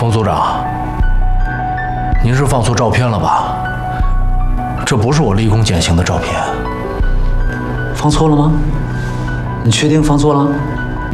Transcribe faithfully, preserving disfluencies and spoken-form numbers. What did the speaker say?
冯组长，您是放错照片了吧？这不是我立功减刑的照片。 放错了吗？你确定放错了？